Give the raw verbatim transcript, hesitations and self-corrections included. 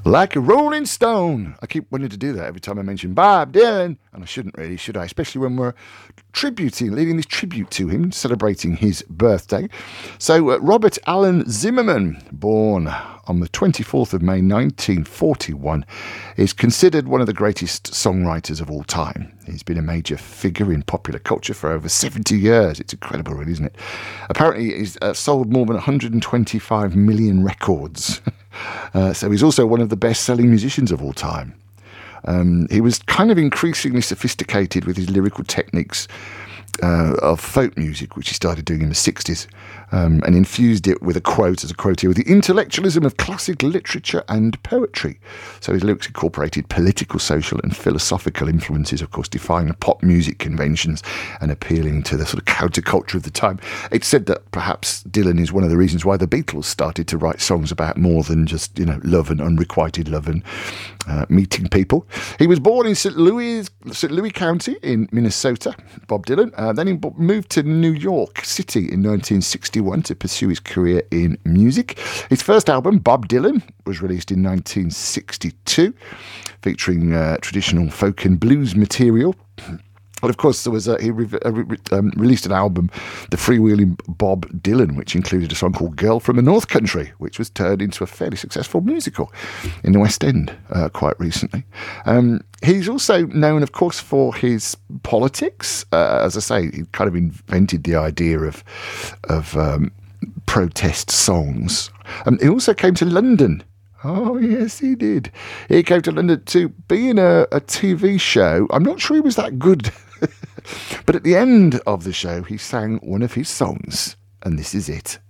Like a Rolling Stone. I keep wanting to do that every time I mention Bob Dylan, and I shouldn't really, should I? Especially when we're tributing, leading this tribute to him, celebrating his birthday. So uh, Robert Allen Zimmerman, born on the twenty-fourth of May nineteen forty-one, is considered one of the greatest songwriters of all time. He's been a major figure in popular culture for over seventy years. It's incredible, really, isn't it? Apparently, he's uh, sold more than one hundred twenty-five million records. uh, so he's also one of the best-selling musicians of all time. Um, he was kind of increasingly sophisticated with his lyrical techniques uh, of folk music, which he started doing in the sixties, um, and infused it with a quote, as a quote here, with the intellectualism of classic literature and poetry. So his lyrics incorporated political, social and philosophical influences, of course, defying the pop music conventions and appealing to the sort of counterculture of the time. It's said that perhaps Dylan is one of the reasons why the Beatles started to write songs about more than just, you know, love and unrequited love and uh, meeting people. He was born in Saint Louis, Saint Louis County in Minnesota, Bob Dylan. Uh, then he moved to New York City in nineteen sixty-one to pursue his career in music. His first album, Bob Dylan, was released in nineteen sixty-two, featuring uh, traditional folk and blues material. But of course, there was a, he re- uh, re- um, released an album, The Freewheeling Bob Dylan, which included a song called Girl from the North Country, which was turned into a fairly successful musical in the West End uh, quite recently. Um, he's also known, of course, for his politics. Uh, as I say, he kind of invented the idea of of um, protest songs. Um, he also came to London. Oh, yes, he did. He came to London to be in a, a T V show. I'm not sure he was that good. But at the end of the show, he sang one of his songs. And this is it.